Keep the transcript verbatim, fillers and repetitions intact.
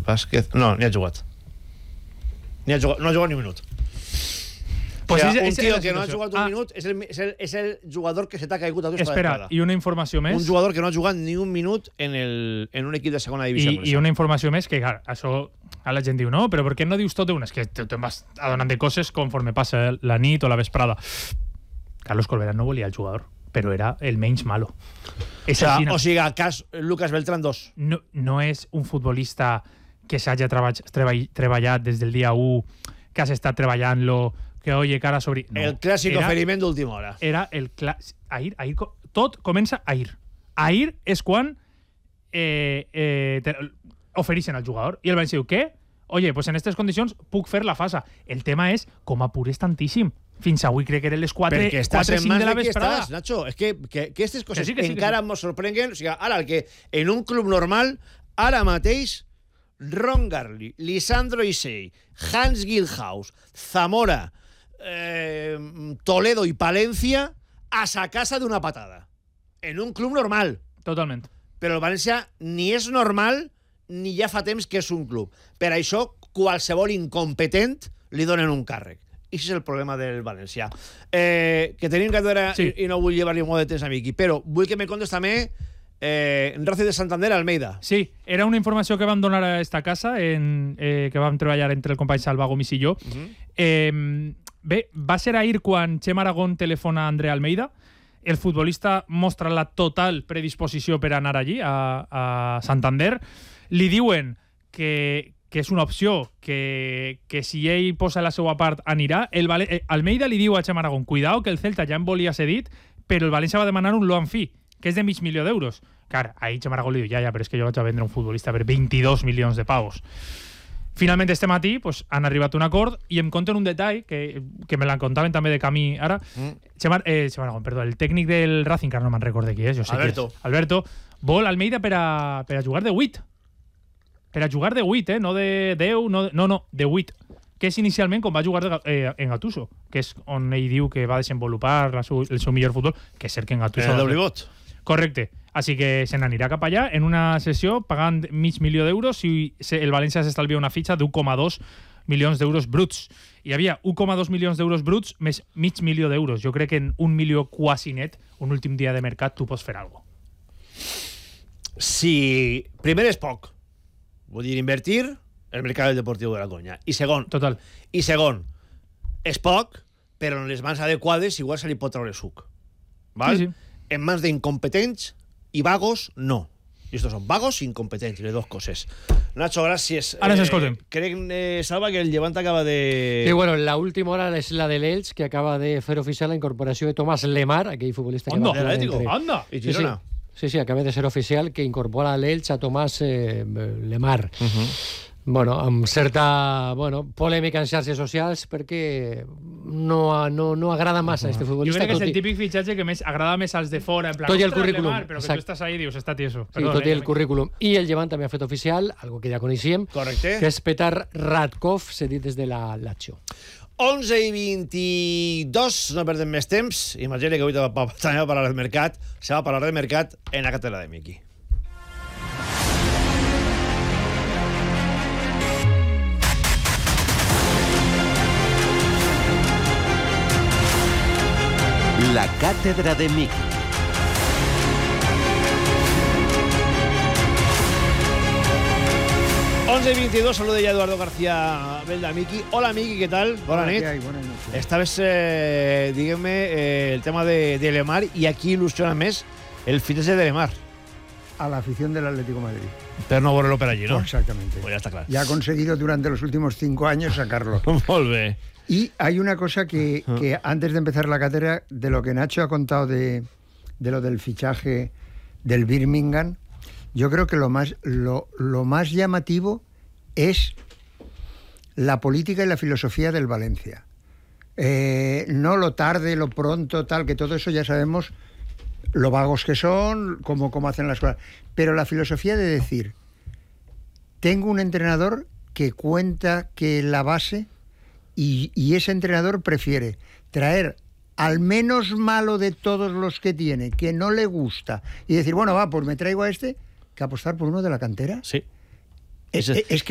Vázquez... No, ni ha jugat. Ni ha jugat, no ha jugat ni un minut. Pues o sea, un tío que no ha jugat un ah. minut és el, és, el, és el jugador que se t'ha caigut a tu. Espera, i una informació més. Un jugador que no ha jugat ni un minut en, el, en un equip de segona divisió. I, i una informació més, que clar, això a la gent diu, no, però per què no dius tot d'una? És que te'n vas adonant de coses conforme passa la nit o la vesprada. Carlos Colberán no volia el jugador, però era el menys malo. O sea, o sigui, cas Lucas Beltrán dos. No, no és un futbolista que s'hagi treballat des del dia u, que has estat treballant-lo, que oye cara sobre... No. El clàssic oferiment d'última hora. Era el clàssic... Ahir, ahir, tot comença ahir. Ahir és quan eh, eh, ofereixen al jugador. I el València diu, què? Oye, pues en aquestes condicions puc fer la fasa. El tema és com apures tantíssim. Fins avui crec que eren les quatre cinc de la vesprada. Estàs, Nacho, és que, que, que aquestes coses que sí, que sí, encara que sí. Ens sorprenguen. O sigui, ara, el que en un club normal, ara mateix, Ron Garli, Lisandro Isei, Hans Gilhaus, Zamora, Eh, Toledo i Palencia a sa casa d'una patada en un club normal. Totalment. Però el València ni és normal ni ja fa temps que és un club. Per això qualsevol incompetent li donen un càrrec. I això és el problema del València. Eh, que tenim que veure sí. i, i no vull llevar-li molt de temps a Miqui, però vull que me contes també Eh, en Racing de Santander, Almeida. Sí, era una informació que vam donar a esta casa, en, eh, que vam treballar entre el company Salva Gomis i jo. Uh-huh. eh, bé, va ser ahir quan Xema Aragón telefona a André Almeida. El futbolista mostra la total predisposició per anar allí, a, a Santander. Li diuen que, que és una opció, que, que si ell posa la seva part anirà. El Val- eh, Almeida li diu a Xema Aragón, cuidao que el Celta ja en volia cedit, però el València va demanar un loan fee, que és de mig milió d'euros. Clar, ahí Xema Aragón li diu, ja, ja, però és que jo vaig a vendre un futbolista per vint-i-dos milions de pavos. Finalment, este matí pues, han arribat a un acord i em conten un detall, que, que me l'han contaven també de camí ara. Mm. Xema, eh, Xema Aragón, perdó, el tècnic del Racing, que ara no me'n recorde qui és, jo sé Alberto. Qui és. Alberto, vol Almeida per a, per a jugar de vuit. Per a jugar de vuit, eh? No de deu, no, no, no, de vuit. Que és inicialment com va jugar de, eh, en Gattuso, que és on ell diu que va desenvolupar la seu, el seu millor futbol, que és cert que en Gattuso... El d'Obligot. Correcte. Així que se n'anirà cap allà en una sessió pagant mig milió d'euros i el València s'estalvia una fitxa d'un coma dos milions d'euros bruts. Hi havia un coma dos milions d'euros bruts més mig milió d'euros. Jo crec que en un milió quasi net, un últim dia de mercat, tu pots fer alguna cosa. Si primer és poc, vull dir, invertir el mercat del Deportiu de la Conya. I segon, Total. I segon, és poc, però en les mans adequades igual se li pot treure suc. Val? Sí, sí. En mans d'incompetents i vagos, no. I estos són vagos i incompetents, les dues coses. Nacho, gràcies. Ara eh, s'escoltem. Crec, eh, Salva, que el Llevant acaba de... Sí, bueno, la última hora es la de l'Elx, que acaba de fer oficial la incorporació de Tomàs Lemar, aquell futbolista anda, que va... Anda, entre... anda! I Girona. Sí, sí, sí, sí, acaba de ser oficial que incorpora a l'Elx a Tomàs eh, Lemar. Uh-huh. Bueno, amb certa bueno, polèmica en xarxes socials perquè no, no, no agrada massa uh-huh. este futbolista. Jo crec que és el típic fitxatge que més agrada més als de fora, en plan, tot i el currículum, Lemar, però que exacte. tu estàs ahí i dius, està tieso. Sí, tot i el currículum. I el Llevant també ha fet oficial, algo que ja coneixíem, correcte, que és Petar Radkov, cedit des de la Lazio. onze i vint-i-dos, no perdem més temps. Imagina que avui també va parlar del mercat, se va parlar del mercat en la càtedra de Miqui. La cátedra de Miqui. once y veintidós, saluda ya Eduardo García Belda, Miqui. Hola, Miqui, ¿qué tal? Hola, Nit. Buenas noches. Esta vez, eh, dígame, eh, el tema de, de Lemar, y aquí ilusiona más el fitxatge de Lemar. A la afición del Atlético de Madrid. Pero no volverlo para allí, ¿no? Exactamente. Pues ya está claro. Y ha conseguido durante los últimos cinco años sacarlo. Volve. Y hay una cosa que, que antes de empezar la cátedra, de lo que Nacho ha contado de, de lo del fichaje del Birmingham, yo creo que lo más, lo, lo más llamativo es la política y la filosofía del Valencia. Eh, no lo tarde, lo pronto, tal, que todo eso ya sabemos lo vagos que son, cómo, cómo hacen las cosas. Pero la filosofía de decir, tengo un entrenador que cuenta que la base... Y, y ese entrenador prefiere traer al menos malo de todos los que tiene, que no le gusta, y decir, bueno, va, pues me traigo a este, que apostar por uno de la cantera. Sí. Es, es que